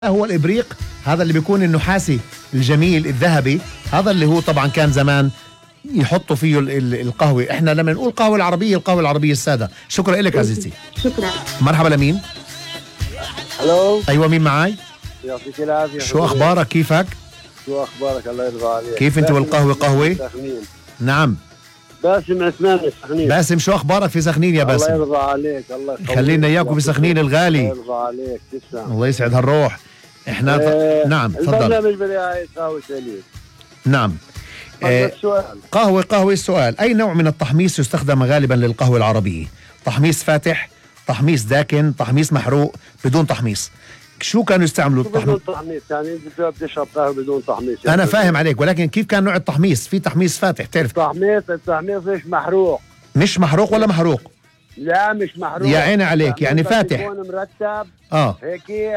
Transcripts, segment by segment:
هو الإبريق، هذا اللي بيكون النحاسي الجميل الذهبي، هذا اللي هو طبعا كان زمان يحطوا فيه القهوة. احنا لما نقول قهوة العربية، القهوة العربية السادة. شكرا لك عزيزتي. شكرا. مرحبا لمين؟ الو. ايوه مين معاي؟ يعطيك العافية. شو اخبارك؟ كيفك؟ شو اخبارك؟ الله يرضى عليك. كيف انت والقهوة قهوة؟ نعم. باسم عثمان السخنين. باسم شو اخبارك في سخنين يا باسم؟ الله يرضى عليك. الله يخليك. خلينا اياكم بسخنين الغالي. الله يرضى عليك. تسلم. الله يسعد هالروح. احنا نعم تفضل. البرنامج برعاية قهوة سليم. نعم. السؤال. قهوة السؤال: أي نوع من التحميص يستخدم غالبا للقهوة العربية؟ تحميص فاتح، تحميص داكن، تحميص محروق، بدون تحميص؟ شو كانوا يستعملوا بدون تحميص؟ يعني انت بتشرب قهوة بدون تحميص يعني. أنا فاهم عليك، ولكن كيف كان نوع التحميص؟ في تحميص فاتح تعرف. التحميص مش محروق. مش محروق ولا محروق؟ لا مش محروق. يا عيني عليك، يعني فاتح. يكون مرتب. هيك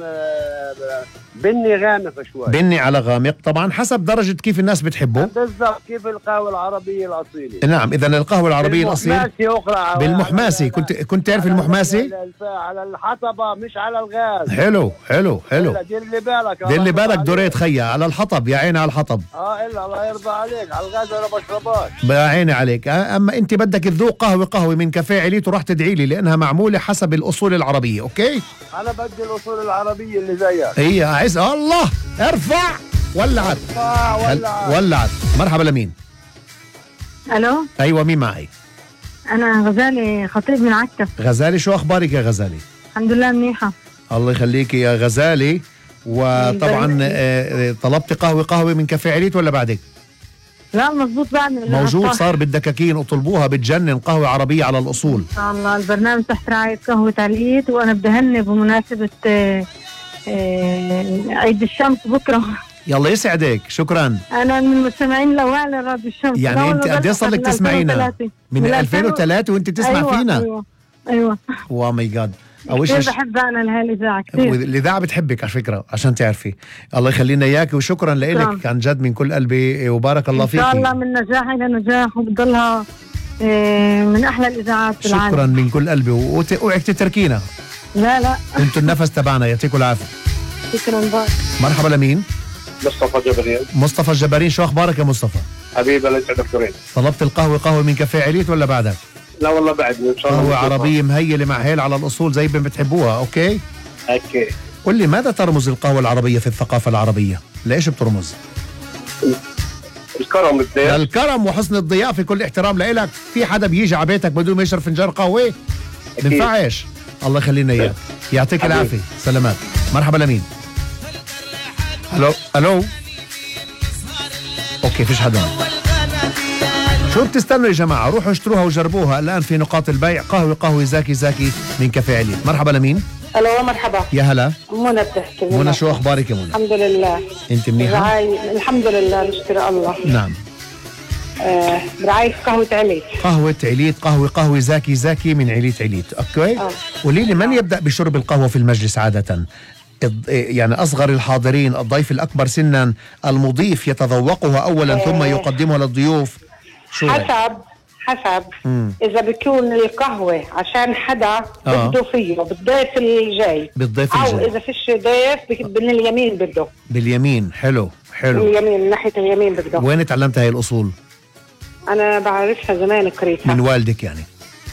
بني غامق شوي. بني على غامق، طبعا حسب درجة كيف الناس بتحبه. بالضبط كيف القهوة العربية الأصيلة. نعم، إذا القهوة العربية الأصيلة بالمحماسي. كنت تعرف المحماسي؟ على الحطبة مش على الغاز. حلو. دير لي بالك دوريت خيا على الحطب. يا عيني على الحطب. إلا الله يرضى عليك، على الغاز أنا بشربهاش. يا عيني عليك. أما أنت بدك تذوق قهوة من كافيه عليت وراح تدعي لي، لأنها معمولة حسب الأصول العربية. أوكي؟ أنا بدي الأصول العربية اللي زيها. هي عايز الله ارفع. ولعت. مرحبا لمين؟ الو. ايوه مين معي؟ انا غزالي خطيب من عكا. غزالي شو اخبارك يا غزالي؟ الحمد لله منيحه. الله يخليكي يا غزالي. وطبعا طلبتي قهوة من كافيه عليت ولا بعدك؟ لا مظبوط بعد موجود، صار بالدكاكين اطلبوها، بتجنن قهوة عربية على الأصول. ان شاء الله. البرنامج تحت رعاية قهوة عليت، وانا بدي اهني بمناسبة عيد الشمس بكره. يلا يسعدك. شكرا. انا من المستمعين الاوائل لراديو الشمس. يعني انت قد ايه صار لك تسمعينا؟ من 2003 وانت تسمع أيوة فينا؟ ايوه. واو ماي جاد. كثير بحب انا لهالاذاعه كثير. الاذاعه بتحبك على فكره، عشان تعرفي. الله يخلينا اياك، وشكرا لك عن جد من كل قلبي، وبارك الله فيك. ان شاء الله من نجاح الى نجاح، وبتضلها من احلى الاذاعات في العالم. شكرا من كل قلبي، واوعك تتركينا. لا انتوا النفس تبعنا. يعطيكم العافيه. شكرا باي. مرحبا لمين؟ مصطفى جبارين. شو اخبارك يا مصطفى؟ حبيبي الله يسعدك دكتورين. طلبت القهوة من كافيه عليت ولا بعدك؟ لا والله بعدني ان شاء الله. قهوة عربية مهيلة مع هيل على الأصول زي ما بتحبوها. اوكي؟ قل لي، ماذا ترمز القهوة العربية في الثقافة العربية؟ لإيش بترمز؟ الكرم، الضيافة. الكرم وحسن الضيافة. كل احترام لإلك. في حدا بيجي على بيتك بدون ما يشرب فنجان قهوة؟ بينفعش. الله يخلينا اياك. يعطيك العافية. سلامات. مرحبا لمين؟ الو. اوكي فيش حدا. شو بتستنوا يا جماعة؟ روحوا اشتروها وجربوها الآن في نقاط البيع. قهوة زاكي من كافيه عليت. مرحبا لمين؟ الو مرحبا. يا هلا. منى بتحكي. منى شو اخبارك يا منى؟ الحمد لله. انت منيحة؟ الحمد لله نشكر الله. نعم. برعاية قهوة عليت. قهوة عليت. قهوة زاكي من عليت. اوكي. قولي لي، من يبدأ بشرب القهوة في المجلس عادة؟ يعني أصغر الحاضرين، الضيف الأكبر سنا، المضيف يتذوقها أولا ثم يقدمها للضيوف؟ شو حسب. إذا بيكون القهوة عشان حدا بده فيه بالضيف الجاي، أو إذا فيش ضيف من اليمين بده. باليمين. حلو. اليمين، من ناحية اليمين بده. وين تعلمت هاي الأصول؟ أنا بعرفها زمان، قريتها من والدك يعني؟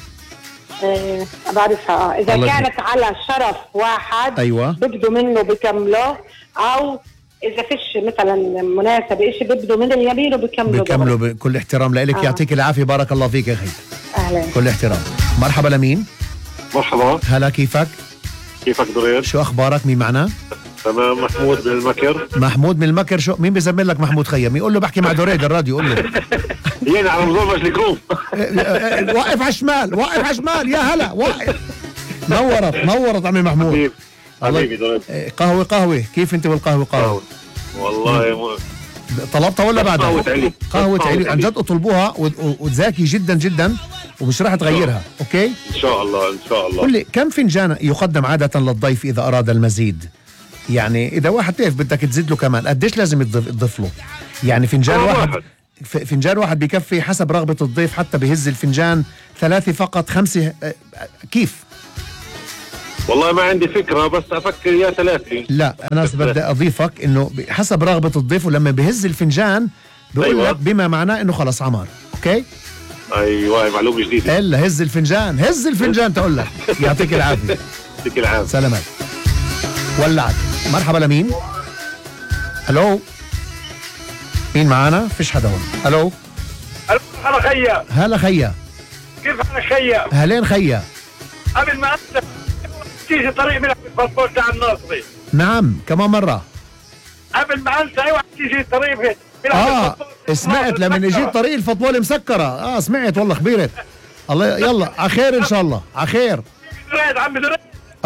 بعرفها. إذا كانت على شرف واحد أيوة ببدوا منه بكمله، أو إذا فيش مثلا مناسبة إشي ببدوا من اليمين وبكملوا بكل احترام لك. يعطيك العافية. بارك الله فيك يا أخي. أهلا. كل احترام. مرحبا لمين؟ مرحبا. هلا كيفك دريد؟ شو أخبارك؟ مين معنا؟ تمام. محمود من المكر. شو مين بيزمن لك؟ محمود خيم. يقول له بحكي مع دريد الراديو. قول له يعني على مزور مشلكوم. وقف على الشمال. يا هلا. وقف. نورت عمي محمود. حبيبي دريد. قهوة. كيف انت والقهوة؟ والله طلبتها ولا بعدها؟ قهوة عليت عن جد. اطلبوها وزاكي جدا ومش راح تغيرها. اوكي ان شاء الله. قل لي، كم فنجان يقدم عادة للضيف إذا أراد المزيد؟ يعني إذا واحد تعرف بدك تزيد له كمان، قديش لازم تضيف له؟ يعني فنجان واحد بيكفي حسب رغبة الضيف، حتى بهز الفنجان 3 فقط 5. كيف؟ والله ما عندي فكرة، بس أفكر يا 3. لا أنا بدي أضيفك إنه حسب رغبة الضيف، ولما بهز الفنجان بقول أيوة. لك بما معناه إنه خلص عمار. أوكي؟ أيوة، معلومة جديدة. إلا هز الفنجان، هز الفنجان تقول لك. يعطيك العافية. يعطيك العافية. سلامات. ولعت. مرحبا لمين؟ ألو؟ مين معانا؟ فيش حدا هون. ألو؟ هلا خيا. هلا خيا. كيف حالك خيا؟ هلين خيا. قبل ما أنت تيجي طريق من الباسبور تاع الناصري. نعم كمان مرة. قبل ما أنسى أيوة تيجي طريق سمعت لما اجيت طريق الفطوله مسكره. سمعت والله خبيرت. الله يلا على خير ان شاء الله، على خير. عمي دريد.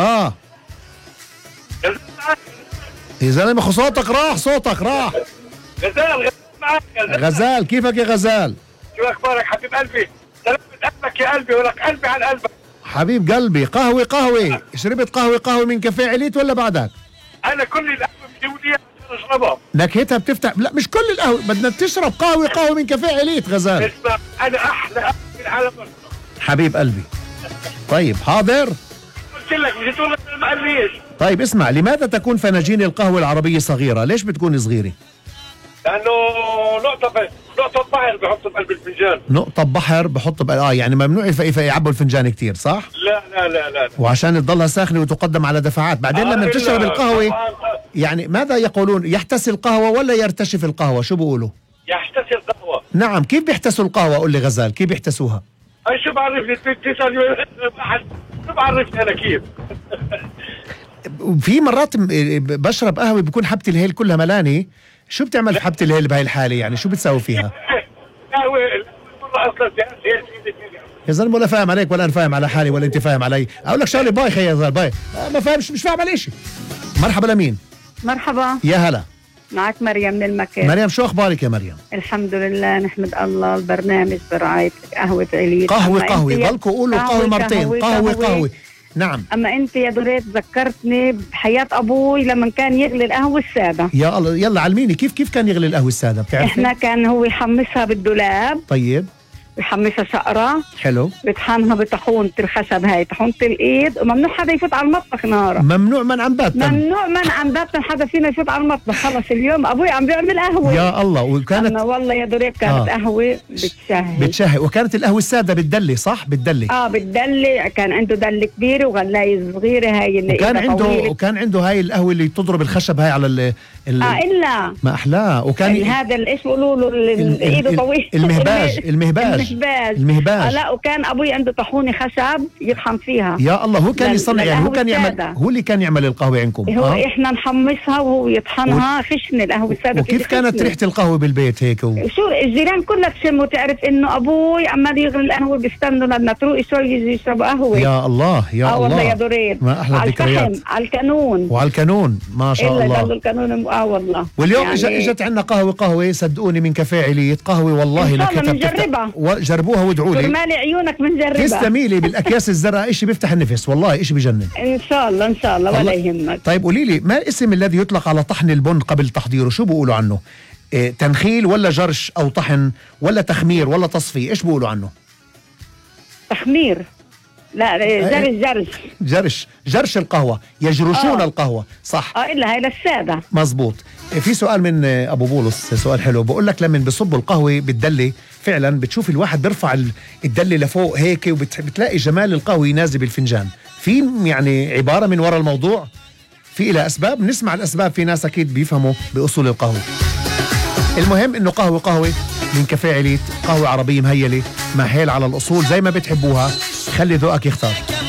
يا زلمه صوتك راح، صوتك راح. غزال معك. غزال كيفك يا غزال؟ شو اخبارك حبيب قلبي؟ سلامة قلبك يا قلبي، ولك قلبي عن قلبك. حبيب قلبي. قهوه شربت قهوه من كافيه عليت ولا بعدك؟ انا كل القهوه بدي اشربها. نكهتها بتفتح. لا مش كل القهوه، بدنا تشرب قهوه من كافيه عليت غزال. اسمع انا احلى قهوه في العالم. حبيب قلبي. طيب حاضر. قلت لك مش تقول لك ما قاليش. طيب اسمع، لماذا تكون فناجين القهوه العربيه صغيره؟ ليش بتكون صغيره؟ لانه نقطة بحر بحط بقلب الفنجان. نقطة بحر بحط يعني ممنوع يعبوا الفنجان كتير، صح؟ لا. وعشان تضلها ساخنة وتقدم على دفعات. بعدين لما تشرب القهوة يعني ماذا يقولون؟ يحتسي القهوة ولا يرتشف القهوة؟ شو بيقولوا؟ يحتسي القهوة. نعم. كيف بيحتسوا القهوة؟ قول لي غزال، كيف بيحتسوها؟ أي شو بعرفني تسأل شو بعرفني أنا كيف؟ في مرات بشرب قهوة بكون حبة الهيل كلها ملاني. شو بتعمل في حبة الهيل بهاي الحالة يعني؟ شو بتساوي فيها؟ قهوة مرة أصلا يا زلمه ولا فاهم عليك ولا انا فاهم على حالي ولا انت فاهم علي. اقول لك شغله بايخه يا زلمه باي. ما فاهمش، مش فاهم على شيء. مرحبا لمين؟ مرحبا. يا هلا. معك مريم من المكان. مريم شو اخبارك يا مريم؟ الحمد لله نحمد الله. البرنامج برعايتك قهوة عليت. قهوة ضلكوا قولوا قهوة مرتين. قهوة. نعم. اما انت يا دريت ذكرتني بحياة ابوي لما كان يغلي القهوة السادة. يا الله يلا علميني كيف كان يغلي القهوة السادة؟ بتعرفي؟ احنا كان هو يحمسها بالدولاب. طيب. بحمسها شقرة. حلو. بطحنها بطحونة الخشب، هاي طحونة الايد، وممنوع حدا يفوت على المطبخ نهارا. ممنوع منعا باتا. ممنوع منعا باتا حدا فينا يفوت على المطبخ. خلص اليوم ابوي عم بيعمل قهوة. يا الله. وكانت أنا والله يا دريك كانت قهوة بتشهي. وكانت القهوة السادة بتدلي، صح؟ بتدلي. بتدلي. كان عنده دلة كبيرة وغلاية صغيرة، هاي اللي وكان عنده هاي القهوة اللي تضرب الخشب هاي على إلا ما أحلاه. وكان هذا ايش بيقولوا له ايده طويل. المهباج. لا وكان ابوي عنده طاحونه خشب يطحن فيها. يا الله. هو كان يصنع يعني هو اللي كان يعمل القهوه عندكم. احنا نحمصها وهو يطحنها خشنه القهوه الساده. وكيف كانت ريحه القهوه بالبيت هيك شو الجيران كلها تشم وتعرف انه ابوي عمال يغلي القهوه، بيستنوا لما تروق شوي يجي يشربوا قهوه. يا الله يا الله. والله يا دريد. ما احلى الذكريات. على الكانون. وعلى الكانون ما شاء الله. الا الكانون. والله. واليوم اجت عندنا قهوه صدقوني من كافيه عليت. قهوه والله نكهتها بنجربها. جربوها وادعوا لي. مالي عيونك بنجربها. تسلمي لي بالاكياس الزرقاء. شيء بيفتح النفس والله، شيء بجنن. ان شاء الله ولا يهمك. طيب قولي لي، ما الاسم الذي يطلق على طحن البن قبل تحضيره؟ شو بيقولوا عنه؟ تنخيل ولا جرش او طحن ولا تخمير ولا تصفيه؟ ايش بيقولوا عنه؟ تخمير. لا جرش القهوة. يجرشون القهوة، صح؟ إلا هاي للسادة. مزبوط. في سؤال من أبو بولس، سؤال حلو. بقول لك لما بصبوا القهوة بالدلة فعلا بتشوف الواحد بيرفع الدلة لفوق هيك، وبتلاقي جمال القهوة ينازل بالفنجان. في يعني عبارة من وراء الموضوع؟ في إلى أسباب؟ نسمع الأسباب. في ناس أكيد بيفهموا بأصول القهوة. المهم إنه قهوة من كافيه عليت. قهوة عربية مهيلة مهيل على الأصول زي ما بتحبوها. خلي ذوقك يختار.